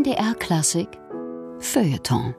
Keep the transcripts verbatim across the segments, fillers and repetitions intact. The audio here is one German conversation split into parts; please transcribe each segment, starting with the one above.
M D R Klassik Feuilleton.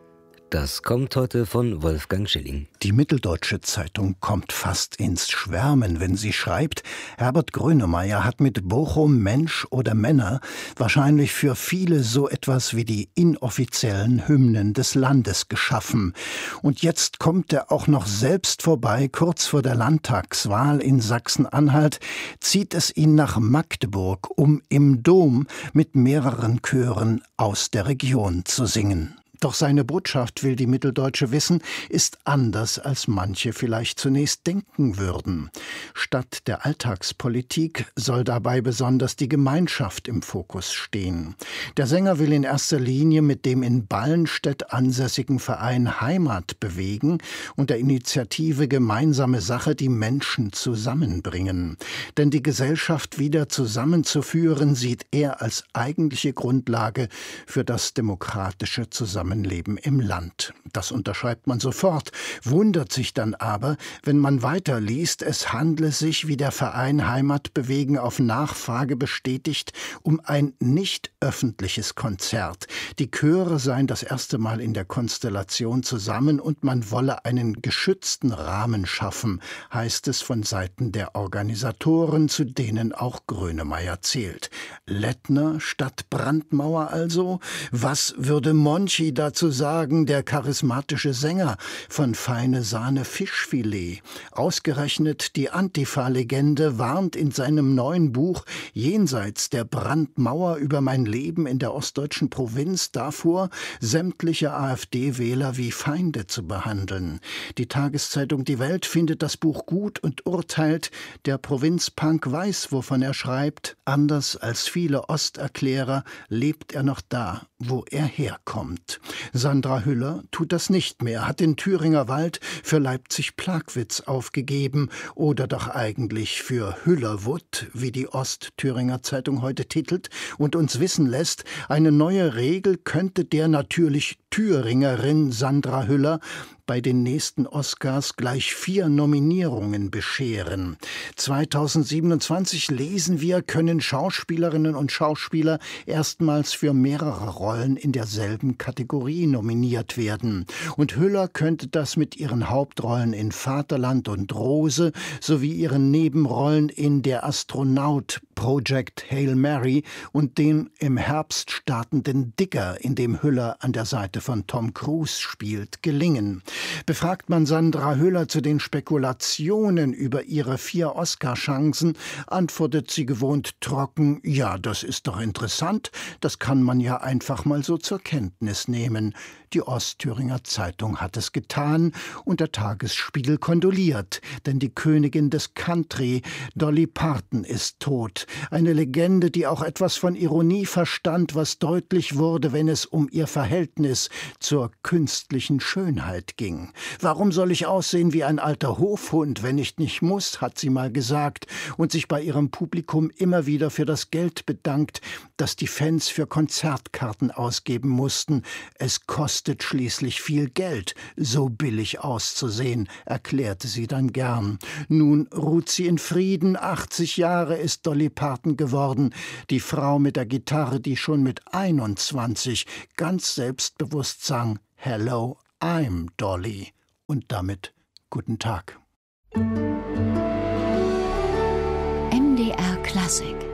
Das kommt heute von Wolfgang Schilling. Die Mitteldeutsche Zeitung kommt fast ins Schwärmen, wenn sie schreibt, Herbert Grönemeyer hat mit Bochum Mensch oder Männer wahrscheinlich für viele so etwas wie die inoffiziellen Hymnen des Landes geschaffen. Und jetzt kommt er auch noch selbst vorbei, kurz vor der Landtagswahl in Sachsen-Anhalt, zieht es ihn nach Magdeburg, um im Dom mit mehreren Chören aus der Region zu singen. Doch seine Botschaft, will die Mitteldeutsche wissen, ist anders, als manche vielleicht zunächst denken würden. Statt der Alltagspolitik soll dabei besonders die Gemeinschaft im Fokus stehen. Der Sänger will in erster Linie mit dem in Ballenstedt ansässigen Verein Heimat bewegen und der Initiative Gemeinsame Sache die Menschen zusammenbringen. Denn die Gesellschaft wieder zusammenzuführen, sieht er als eigentliche Grundlage für das demokratische Zusammenleben. Leben im Land. Das unterschreibt man sofort, wundert sich dann aber, wenn man weiterliest, es handle sich, wie der Verein Heimat bewegen auf Nachfrage bestätigt, um ein nicht öffentliches Konzert. Die Chöre seien das erste Mal in der Konstellation zusammen und man wolle einen geschützten Rahmen schaffen, heißt es von Seiten der Organisatoren, zu denen auch Grönemeyer zählt. Lettner statt Brandmauer also? Was würde Monchi dazu sagen, der charismatische Sänger von Feine Sahne Fischfilet? Ausgerechnet die Antifa-Legende warnt in seinem neuen Buch Jenseits der Brandmauer über mein Leben in der ostdeutschen Provinz davor, sämtliche AfD-Wähler wie Feinde zu behandeln. Die Tageszeitung Die Welt findet das Buch gut und urteilt, der Provinzpunk weiß, wovon er schreibt. Anders als viele Osterklärer lebt er noch da, wo er herkommt. Sandra Hüller tut das nicht mehr, hat den Thüringer Wald für Leipzig-Plagwitz aufgegeben oder doch eigentlich für Hüllerwood, wie die Ostthüringer Zeitung heute titelt und uns wissen lässt, eine neue Regel könnte der natürlich Thüringerin Sandra Hüller bei den nächsten Oscars gleich vier Nominierungen bescheren. zweitausendsiebenundzwanzig lesen wir, können Schauspielerinnen und Schauspieler erstmals für mehrere Rollen in derselben Kategorie nominiert werden. Und Hüller könnte das mit ihren Hauptrollen in Vaterland und Rose sowie ihren Nebenrollen in Der Astronaut, Project Hail Mary und den im Herbst startenden Digger, in dem Hüller an der Seite von Tom Cruise spielt, gelingen. Befragt man Sandra Hüller zu den Spekulationen über ihre vier Oscar-Chancen, antwortet sie gewohnt trocken, ja, das ist doch interessant, das kann man ja einfach mal so zur Kenntnis nehmen. Die Ostthüringer Zeitung hat es getan und der Tagesspiegel kondoliert, denn die Königin des Country, Dolly Parton, ist tot. Eine Legende, die auch etwas von Ironie verstand, was deutlich wurde, wenn es um ihr Verhältnis zur künstlichen Schönheit ging. Warum soll ich aussehen wie ein alter Hofhund, wenn ich nicht muss, hat sie mal gesagt und sich bei ihrem Publikum immer wieder für das Geld bedankt, das die Fans für Konzertkarten ausgeben mussten. Es kostet schließlich viel Geld, so billig auszusehen, erklärte sie dann gern. Nun ruht sie in Frieden, achtzig Jahre ist Dolly Parton geworden, die Frau mit der Gitarre, die schon mit einundzwanzig ganz selbstbewusst sang, Hello, I'm Dolly. Und damit guten Tag. M D R Klassik